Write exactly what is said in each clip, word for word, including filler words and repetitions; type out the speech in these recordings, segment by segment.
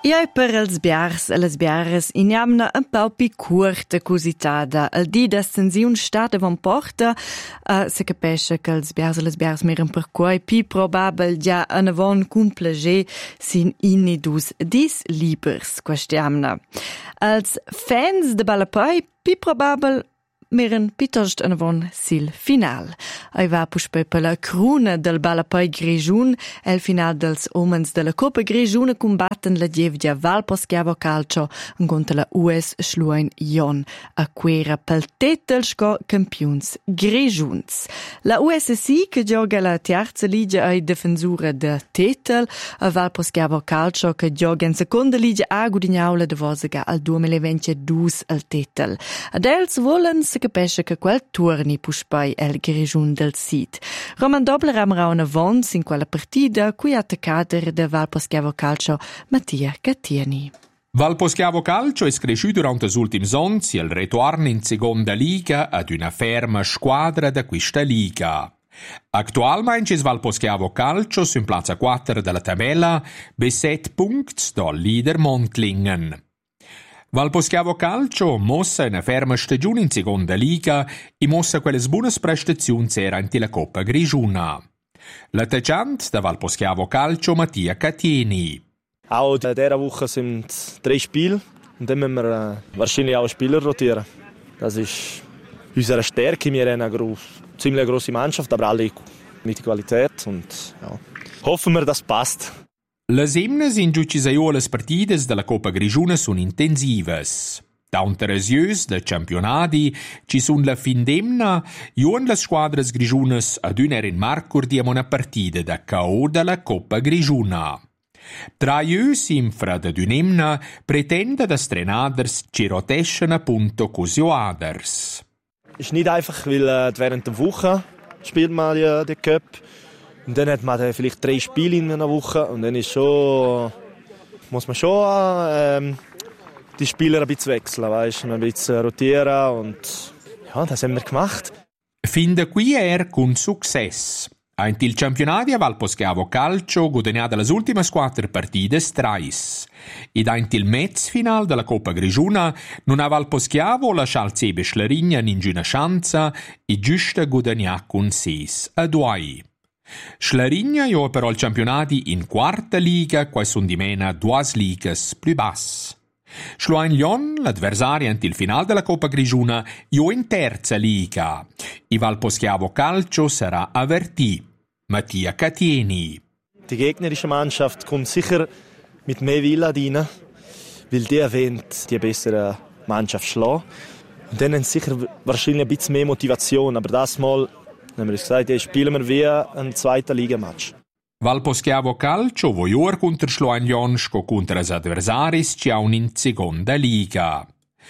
Io per els biars e les biares iniamna un po' più curta cositada. Al di d'ascensiun stada von porta, uh, se capisce che els biars e les biares miren per quai più probabel già an avon cumplage sin inidus dis libers questiamna. Als fans de Balapai più probabel miren piuttosto an avon sil final. Ai va puspe per la cruna del Balapai Grigiun e il final dels omens della Coppa Grigiuna combatten la Dievdia Valposchiavo Calcio contro la U S Schluein Jon a quera pel titel sco campions Grigiuns. La U S S che gioca la terza liga ai defensura de titel, a Valposchiavo Calcio che gioca in seconda liga a Gudignaula de Vosega al duemilaventidue al titel. Ad els volen se capisce che quel turni puspai el Grigiun del Sid. Roman Dobler amra una vons in quella partita cui attaccader de Valposchiavo Calcio Mattia Cattieni. Valposchiavo Calcio è cresciuto durante gli ultimi anni e il ritorno in seconda liga ad una ferma squadra da questa liga. Attualmente il Valposchiavo Calcio su in piazza quattro della tabella be sette punti dal leader Montlingen. Valposchiavo Calcio mossa una ferma stagione in seconda liga e mossa quelle buone prestazioni erano la Coppa Grigiuna. L'attaccante da Valposchiavo Calcio Mattia Cattieni. Auch in dieser Woche sind drei Spiele und dann müssen wir äh, wahrscheinlich auch Spieler rotieren. Das ist unsere Stärke. Wir haben eine gross, ziemlich grosse Mannschaft, aber alle mit Qualität und ja, hoffen wir, das passt. Les emnes in giucisaiuolas partidas della Coppa Grigiuna sono intensives. Daunter es jös de campionati ci sun la fin d'emna juon las squadras grigiunas ad uner in Marcur diamo una partida da K O della Coppa Grigiuna. Tra jös infra de d'unemna pretende das Trenaders ci roteschen appunto cosioaders. Ist nicht einfach, weil äh, während der Woche spielt man ja den Cup. Und dann hat man vielleicht drei Spiele in einer Woche und dann ist schon, muss man schon ähm, die Spieler ein bisschen wechseln, weißt? Ein bisschen rotieren und ja, das haben wir gemacht. Fin da qui er con success. Ein il campionato a Valposchiavo Calcio guadagnato le ultime quattro partite strais. Ed ein il mezz final della Coppa Grigiuna non a Valposchiavo lascial sebe Schlarigna ninguna chance e giusta guadagna con ses a due. Schlarigna jo però il campionati in quarta liga, quai son di mena due ligas più bass. Schluein Jon, l'adversario ante il final della Coppa Grigiuna, jo in terza liga. I Valposchiavo Calcio sarà avvertì. Mattia Cattieni. Die gegnerische Mannschaft kommt sicher mit mehr Wille rein, weil die erwähnt die bessere Mannschaft schlagen. Und dann haben sie sicher wahrscheinlich ein bisschen mehr Motivation, aber das Mal haben wir gesagt, jetzt spielen wir wie ein zweiter Ligamatch. Valposchiavo Calcio voior contro Schluein Jonsko contro as adversaris ci ha un in seconda liga.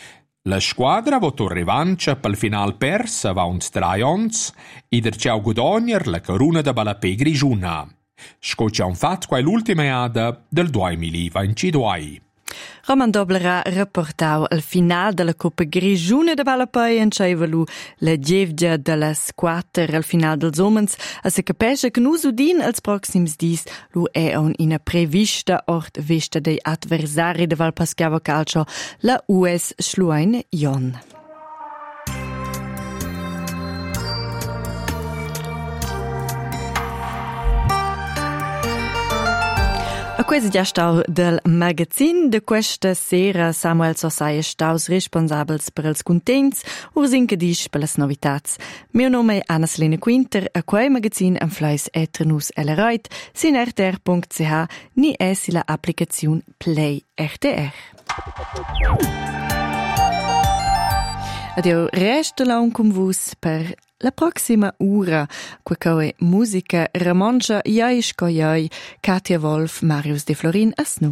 La squadra votò revancia pel final persa va uns tre ons e der ciao Gudogner la corona da Balapè Grigiuna. Sco ci ha un fatto qua l'ultima ada del duemilaventidue. Roman Dobler ha rapportato al final della Coppa Grigiuna de Balapai e ci ha evaluato la Dievdia della squatter al final dels omens a se capisce che nus udin als proxims dis lu è un ina prevista ort vista dei adversari de Valposchiavo Calcio la U S Schluein Jon. A questo già stau del magazin de questa sera Samuel Sosai staus responsabels per els contents, ursinca dis per las novitats. Mio nome è Anna Selene Quinter, a quei magazin am fleis etrenus ella reit, sin r t r punct c h, ni essi la applicazione Play R T R. Adio resto la un con vus per la prossima ora, quacoe musica Ramonja Jaisch Koyai, Katia Wolf, Marius de Florin, Asnu.